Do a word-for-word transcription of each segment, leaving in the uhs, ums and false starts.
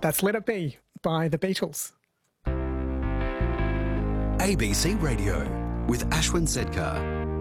That's Let It Be by the Beatles. A B C Radio with Ashwin Sedkar.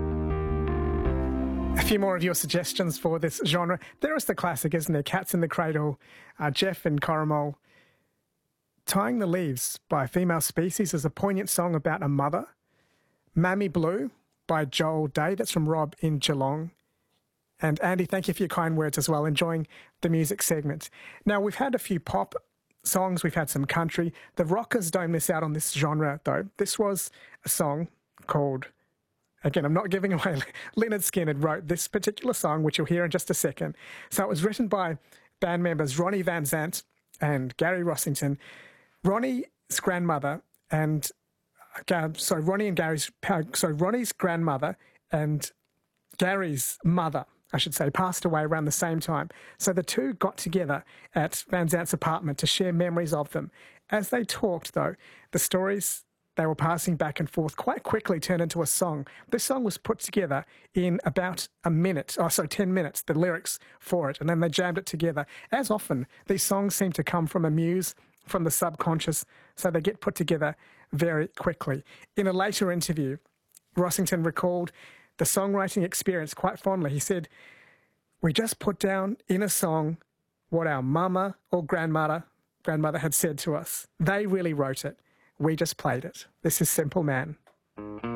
A few more of your suggestions for this genre. There is the classic, isn't there? Cats in the Cradle, uh, Jeff and Corrimal. Tying the Leaves by Female Species is a poignant song about a mother. Mammy Blue by Joel Day, that's from Rob in Geelong. And Andy, thank you for your kind words as well, enjoying the music segment. Now, we've had a few pop songs, we've had some country. The rockers don't miss out on this genre, though. This was a song called, again, I'm not giving away, Lynyrd Skynyrd wrote this particular song, which you'll hear in just a second. So it was written by band members Ronnie Van Zant and Gary Rossington. Ronnie's grandmother and, uh, sorry, Ronnie and Gary's, sorry, Ronnie's grandmother and Gary's mother, I should say, passed away around the same time. So the two got together at Van Zant's apartment to share memories of them. As they talked, though, the stories they were passing back and forth quite quickly turned into a song. This song was put together in about a minute, oh, sorry, ten minutes, the lyrics for it, and then they jammed it together. As often, these songs seem to come from a muse, from the subconscious, so they get put together very quickly. In a later interview, Rossington recalled the songwriting experience quite fondly. He said, "We just put down in a song what our mama or grandmother grandmother had said to us. They really wrote it. We just played it. This is Simple Man."